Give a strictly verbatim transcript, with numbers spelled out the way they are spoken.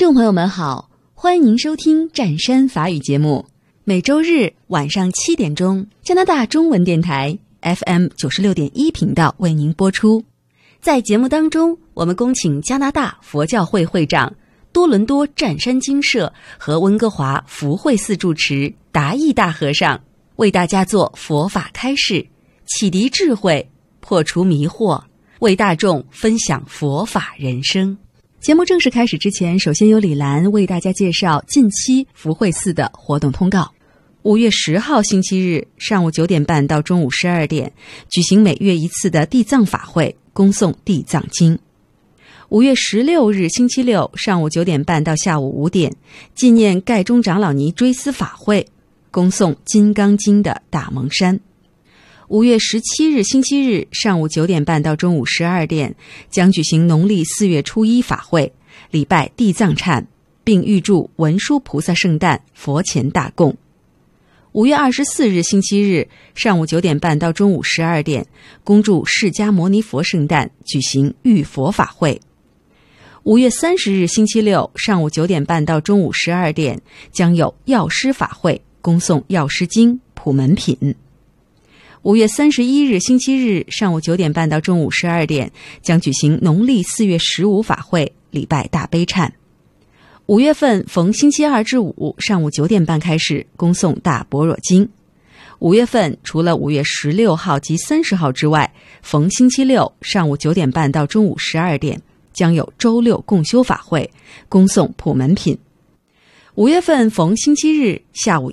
众朋友们好，欢迎您收听湛山法语节目，每周日晚上七点钟，加拿大中文电台 F M 九十六点一频道为您播出。在节目当中，我们恭请加拿大佛教会会长、多伦多湛山精舍和温哥华福慧寺住持达义大和尚为大家做佛法开示，启迪智慧，破除迷惑，为大众分享佛法人生。节目正式开始之前，首先由李兰为大家介绍近期福慧寺的活动通告。五月十号星期日上午九点半到中午十二点举行每月一次的地藏法会，恭诵地藏经。五月十六日星期六上午九点半到下午五点纪念盖中长老尼追思法会，恭诵金刚经的大蒙山。五月十七日星期日上午九点半到中午十二点将举行农历四月初一法会，礼拜地藏忏，并预祝文殊菩萨圣诞佛前大供。五月二十四日星期日上午九点半到中午十二点恭祝释迦牟尼佛圣诞，举行浴佛法会。五月三十日星期六上午九点半到中午十二点将有药师法会，恭诵药师经普门品。五月三十一日星期日上午九点半到中午十二点将举行农历四月十五法会，礼拜大悲忏。五月份逢星期二至五上午九点半开始恭诵大般若经。五月份除了五月十六号及三十号之外，逢星期六上午九点半到中午十二点将有周六共修法会，恭诵普门品。五月份逢星期日下午